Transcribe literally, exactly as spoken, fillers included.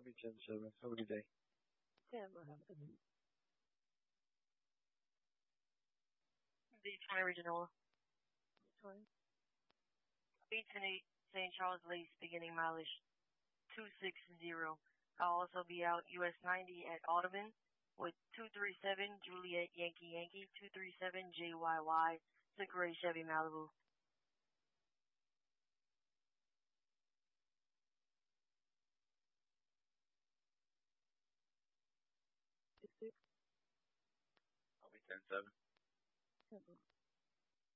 I'll be ten seven. Have a good day. Yeah, but have a good one. The twenty original. Sorry. B ten eight Saint Charles Lace beginning mileage two six zero. I'll also be out U S ninety at Audubon with two three seven Juliet Yankee Yankee two three seven J Y Y Sickeray Chevy Malibu. Six six. I'll be ten seven. Seven.